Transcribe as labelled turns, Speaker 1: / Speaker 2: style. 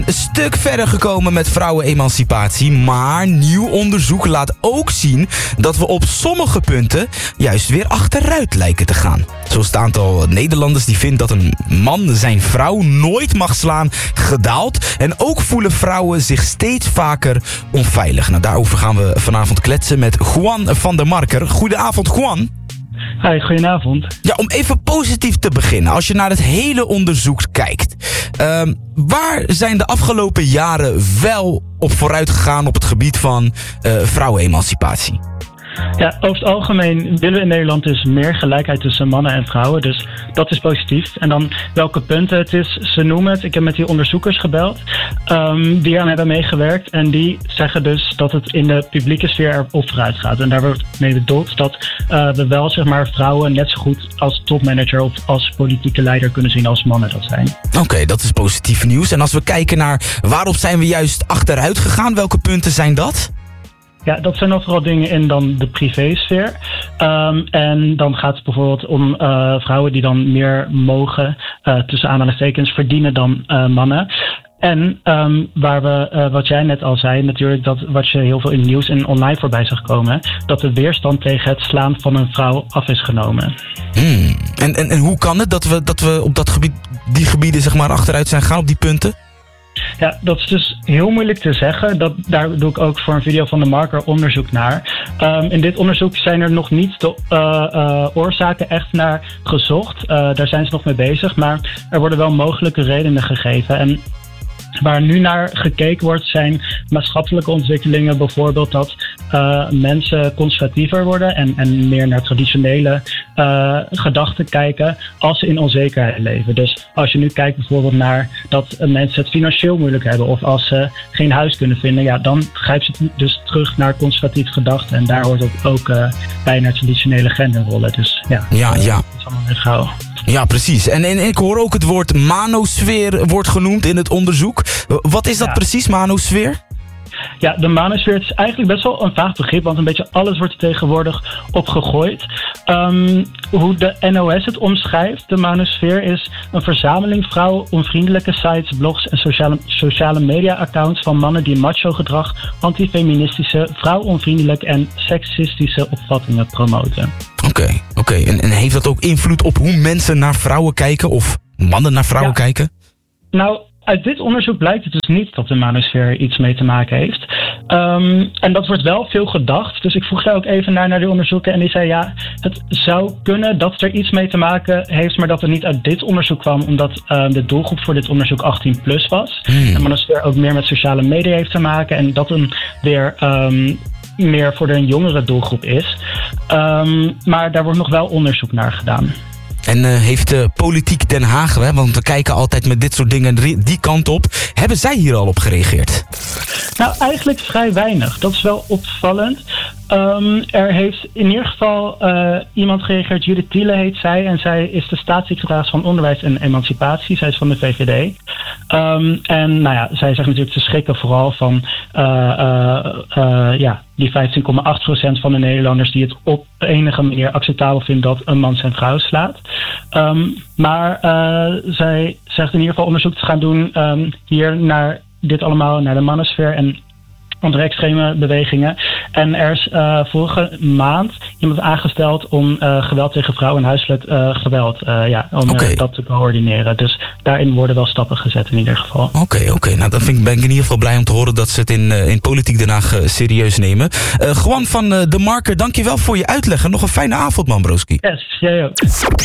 Speaker 1: Een stuk verder gekomen met vrouwenemancipatie, maar nieuw onderzoek laat ook zien dat we op sommige punten juist weer achteruit lijken te gaan. Zo is het aantal Nederlanders die vindt dat een man zijn vrouw nooit mag slaan gedaald. En ook voelen vrouwen zich steeds vaker onveilig. Nou, daarover gaan we vanavond kletsen met Juan van der Marker. Goedenavond, Juan.
Speaker 2: Hi, goedenavond.
Speaker 1: Ja, om even positief te beginnen. Als je naar het hele onderzoek kijkt. Waar zijn de afgelopen jaren wel op vooruit gegaan op het gebied van vrouwenemancipatie?
Speaker 2: Ja, over het algemeen willen we in Nederland dus meer gelijkheid tussen mannen en vrouwen. Dus dat is positief. En dan welke punten het is, ze noemen het. Ik heb met die onderzoekers gebeld die aan hebben meegewerkt. En die zeggen dus dat het in de publieke sfeer erop vooruit gaat. En daar wordt mee bedoeld dat we wel zeg maar vrouwen net zo goed als topmanager of als politieke leider kunnen zien als mannen dat zijn.
Speaker 1: Oké, dat is positief nieuws. En als we kijken naar waarop zijn we juist achteruit gegaan, welke punten zijn dat?
Speaker 2: Ja, dat zijn dan vooral dingen in dan de privésfeer. En dan gaat het bijvoorbeeld om vrouwen die dan meer mogen, tussen aanhalingstekens, verdienen dan mannen. En waar we, wat jij net al zei, natuurlijk dat wat je heel veel in het nieuws en online voorbij zag komen, dat de weerstand tegen het slaan van een vrouw af is genomen.
Speaker 1: En hoe kan het dat we op die gebieden zeg maar achteruit zijn gegaan, op die punten?
Speaker 2: Ja, dat is dus heel moeilijk te zeggen. Daar doe ik ook voor een video van de Marker onderzoek naar. In dit onderzoek zijn er nog niet de oorzaken echt naar gezocht. Daar zijn ze nog mee bezig, maar er worden wel mogelijke redenen gegeven. En waar nu naar gekeken wordt zijn maatschappelijke ontwikkelingen. Bijvoorbeeld dat mensen conservatiever worden en meer naar traditionele gedachten kijken als ze in onzekerheid leven. Dus als je nu kijkt bijvoorbeeld naar dat mensen het financieel moeilijk hebben of als ze geen huis kunnen vinden, ja, dan grijpt ze dus terug naar conservatieve gedachten. En daar hoort ook bij naar traditionele genderrollen. Dus ja. Dat is allemaal weer gauw.
Speaker 1: Ja, precies. En ik hoor ook het woord manosfeer wordt genoemd in het onderzoek. Wat is dat precies, manosfeer?
Speaker 2: Ja, de manosfeer is eigenlijk best wel een vaag begrip, want een beetje alles wordt er tegenwoordig op gegooid. Hoe de NOS het omschrijft, de manosfeer is een verzameling vrouwenonvriendelijke sites, blogs en sociale media-accounts van mannen die macho-gedrag, antifeministische, vrouwonvriendelijke en seksistische opvattingen promoten.
Speaker 1: Oké. En heeft dat ook invloed op hoe mensen naar vrouwen kijken of mannen naar vrouwen kijken? Nou,
Speaker 2: uit dit onderzoek blijkt het dus niet dat de manosfeer iets mee te maken heeft. En dat wordt wel veel gedacht. Dus ik vroeg daar ook even naar die onderzoeken. En die zei ja, het zou kunnen dat het er iets mee te maken heeft, maar dat het niet uit dit onderzoek kwam, omdat de doelgroep voor dit onderzoek 18 plus was. En manosfeer ook meer met sociale media heeft te maken. En dat een weer meer voor de jongere doelgroep is. Maar daar wordt nog wel onderzoek naar gedaan.
Speaker 1: En heeft politiek Den Haag, want we kijken altijd met dit soort dingen die kant op. Hebben zij hier al op gereageerd?
Speaker 2: Nou, eigenlijk vrij weinig. Dat is wel opvallend. Er heeft in ieder geval iemand gereageerd, Judith Tiele heet zij. En zij is de staatssecretaris van Onderwijs en Emancipatie. Zij is van de VVD. En nou ja, zij zegt natuurlijk te schrikken vooral van die 15,8% van de Nederlanders die het op enige manier acceptabel vinden dat een man zijn vrouw slaat. Maar zij zegt in ieder geval onderzoek te gaan doen hier naar dit allemaal, naar de manosfeer en andere extreme bewegingen. En er is vorige maand iemand aangesteld om geweld tegen vrouwen en huiselijk geweld dat te coördineren. Dus daarin worden wel stappen gezet in ieder geval.
Speaker 1: Oké. Nou, dan ben ik in ieder geval blij om te horen dat ze het in Politiek Den Haag serieus nemen. Juan van de Marker, dankjewel voor je uitleg en nog een fijne avond, man, broski.
Speaker 2: Yes, jij ook.